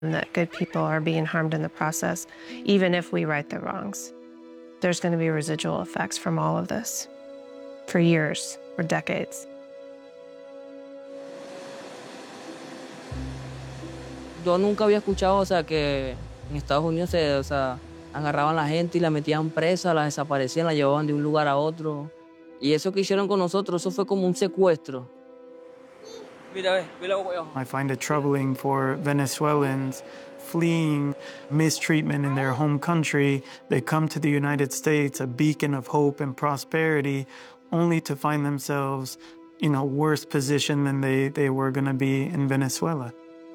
and that good people are being harmed in the process, even if we right the wrongs. There's going to be residual effects from all of this for years, for decades. Yo nunca había escuchado, o sea, que en Estados Unidos agarraban a la gente y la metían presa, la desaparecían, la llevaban de un lugar a otro. Y eso que hicieron con nosotros, eso fue como un secuestro. Mira, mira. I find it troubling for Venezuelans fleeing mistreatment in their home country. They come to the United States, a beacon of hope and prosperity, only to find themselves in a worse position than they were going to be in Venezuela.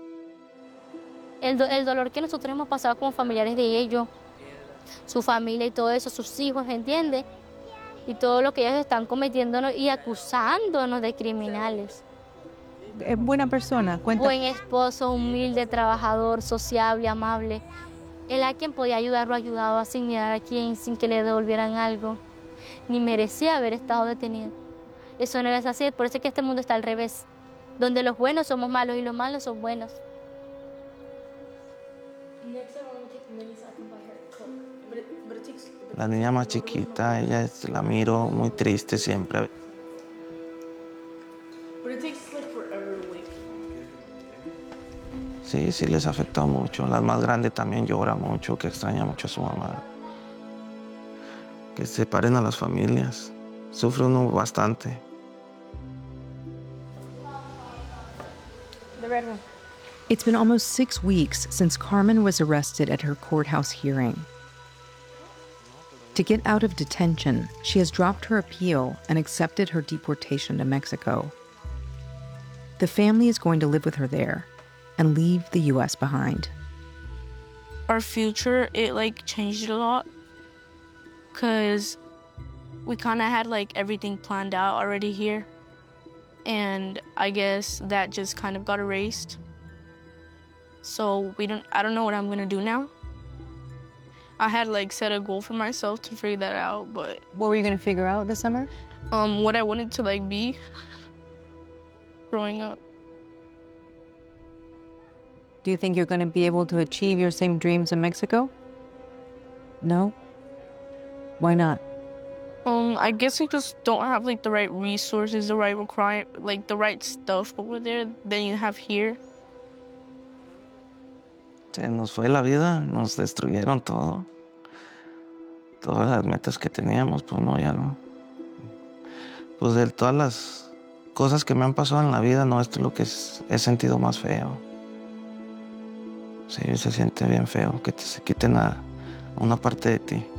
El dolor que nosotros hemos pasado como familiares de ellos, su familia y todo eso, sus hijos, ¿entiendes? Y todo lo que ellos están cometiéndonos y acusándonos de criminales. Es buena persona, cuenta. Buen esposo, humilde, trabajador, sociable, amable. Él a quien podía ayudar lo ayudaba sin mirar a quién, sin que le devolvieran algo. Ni merecía haber estado detenido. Eso no es así, por eso es que este mundo está al revés. Donde los buenos somos malos y los malos son buenos. La niña más chiquita, ella la miro muy triste siempre. Sí, sí les afectó mucho. La más grande también llora mucho, que extraña mucho a su mamá. Que se separen a las familias. Sufre uno bastante. It's been almost 6 weeks since Carmen was arrested at her courthouse hearing. To get out of detention, she has dropped her appeal and accepted her deportation to Mexico. The family is going to live with her there and leave the U.S. behind. Our future, it changed a lot because we kind of had everything planned out already here. And I guess that just kind of got erased. So I don't know what I'm gonna do now. I had set a goal for myself to figure that out, but What were you going to figure out this summer? what I wanted to be growing up. Do you think you're going to be able to achieve your same dreams in Mexico? No? Why not? I guess I just don't have the right resources, the right the right stuff over there than you have here. Se nos fue la vida, nos destruyeron todo. Todas las metas que teníamos, pues no, ya no. Pues de todas las cosas que me han pasado en la vida, no, esto es lo que he sentido más feo. Sí, se siente bien feo que te se quiten a una parte de ti.